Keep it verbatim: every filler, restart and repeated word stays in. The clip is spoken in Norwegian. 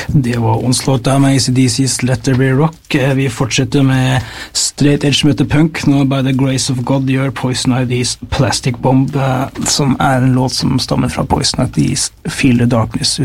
Det var Onslaught med A C D C's Let There Be Rock. Vi fortsetter med Straight Edge møter punk. Nå By the Grace of God gjør Poison Ivy's Plastic Bomb, som er en låt som stammer fra Poison Ivy's Feel the Darkness.